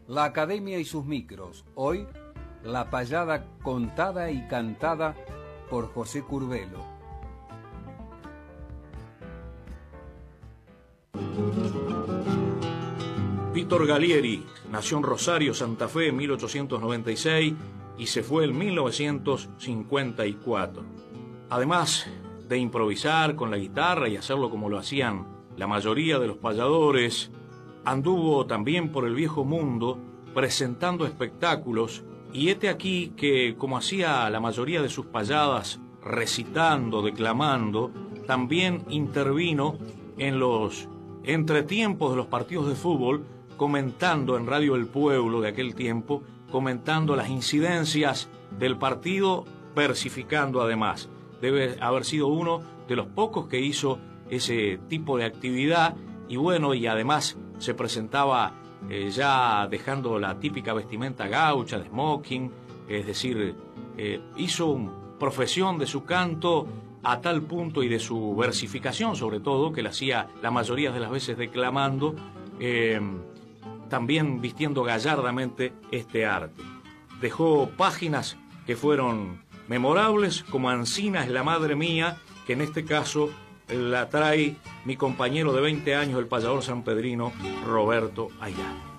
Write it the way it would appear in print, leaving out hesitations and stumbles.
La Academia y sus micros. Hoy, la payada contada y cantada por José Curbelo. Víctor Galieri nació en Rosario, Santa Fe, en 1896 y se fue en 1954. Además de improvisar con la guitarra y hacerlo como lo hacían la mayoría de los payadores, anduvo también por el viejo mundo presentando espectáculos, y hete aquí que, como hacía la mayoría de sus payadas, recitando, declamando, también intervino en los entretiempos de los partidos de fútbol, comentando en Radio El Pueblo de aquel tiempo, comentando las incidencias del partido, versificando además. Debe haber sido uno de los pocos que hizo ese tipo de actividad, y bueno, y además se presentaba ya dejando la típica vestimenta gaucha de smoking, es decir, hizo profesión de su canto a tal punto, y de su versificación sobre todo, que la hacía la mayoría de las veces declamando, también vistiendo gallardamente este arte. Dejó páginas que fueron memorables, como Ancina es la madre mía, que en este caso la trae mi compañero de 20 años, el payador sanpedrino Roberto Ayala.